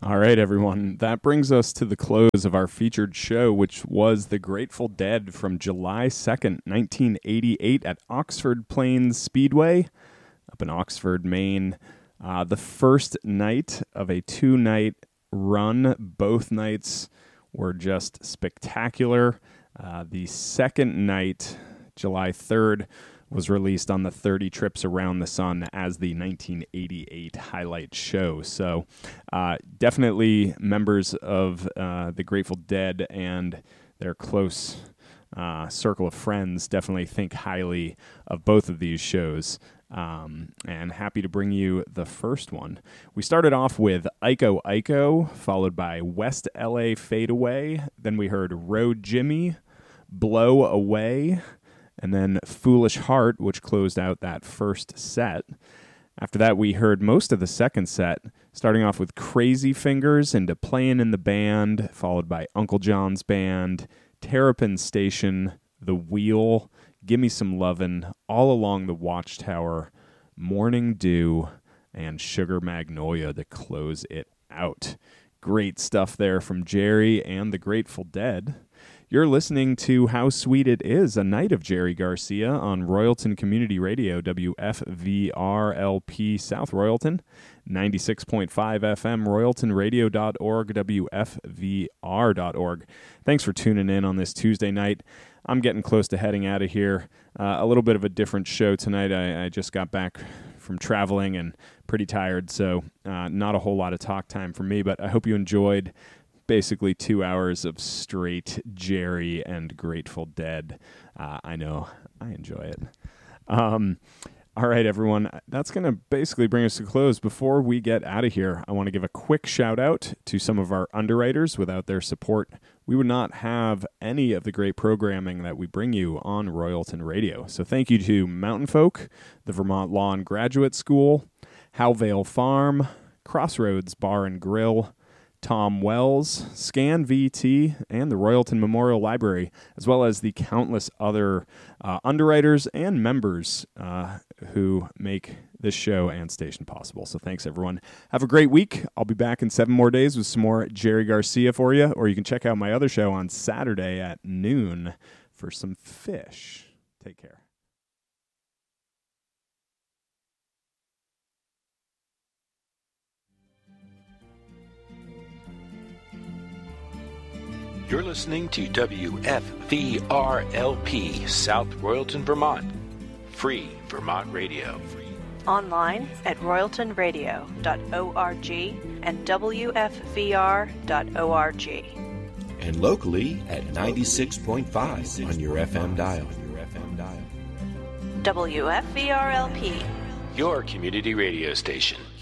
All right, everyone. That brings us to the close of our featured show, which was The Grateful Dead from July 2nd, 1988 at Oxford Plains Speedway up in Oxford, Maine. The first night of a 2-night run. Both nights were just spectacular. The second night, July 3rd, was released on the 30 Trips Around the Sun as the 1988 highlight show. So definitely members of the Grateful Dead and their close circle of friends definitely think highly of both of these shows. And happy to bring you the first one. We started off with Iko Iko, followed by West LA Fade Away. Then we heard Road Jimmy, Blow Away, and then Foolish Heart, which closed out that first set. After that, we heard most of the second set, starting off with Crazy Fingers into Playing in the Band, followed by Uncle John's Band, Terrapin Station, The Wheel, Gimme Some Lovin', All Along the Watchtower, Morning Dew, and Sugar Magnolia to close it out. Great stuff there from Jerry and the Grateful Dead. You're listening to How Sweet It Is, a night of Jerry Garcia on Royalton Community Radio, WFVRLP South Royalton, 96.5 FM, royaltonradio.org, WFVR.org. Thanks for tuning in on this Tuesday night. I'm getting close to heading out of here. A little bit of a different show tonight. I just got back from traveling and pretty tired, so not a whole lot of talk time for me, but I hope you enjoyed basically 2 hours of straight Jerry and Grateful Dead. I know I enjoy it. All right, everyone. That's going to basically bring us to close. Before we get out of here, I want to give a quick shout out to some of our underwriters. Without their support, we would not have any of the great programming that we bring you on Royalton Radio. So thank you to Mountain Folk, the Vermont Law and Graduate School, Howvale Farm, Crossroads Bar and Grill, Tom Wells, Scan VT, and the Royalton Memorial Library, as well as the countless other underwriters and members who make this show and station possible. So thanks, everyone. Have a great week. I'll be back in 7 more days with some more Jerry Garcia for you, or you can check out my other show on Saturday at noon for some fish. Take care. You're listening to WFVRLP, South Royalton, Vermont. Free Vermont Radio. Online at royaltonradio.org and WFVR.org. And locally at 96.5 on your FM dial. WFVRLP. Your community radio station.